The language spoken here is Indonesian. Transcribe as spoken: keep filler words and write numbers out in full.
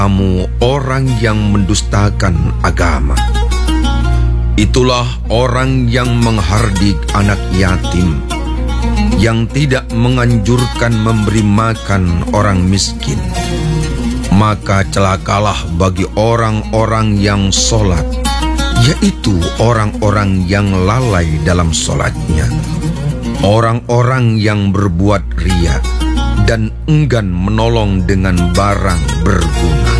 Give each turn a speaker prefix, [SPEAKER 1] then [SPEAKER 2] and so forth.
[SPEAKER 1] kamu orang yang mendustakan agama. Itulah orang yang menghardik anak yatim, yang tidak menganjurkan memberi makan orang miskin. Maka celakalah bagi orang-orang yang sholat, yaitu orang-orang yang lalai dalam sholatnya, orang-orang yang berbuat riya dan enggan menolong dengan barang berguna.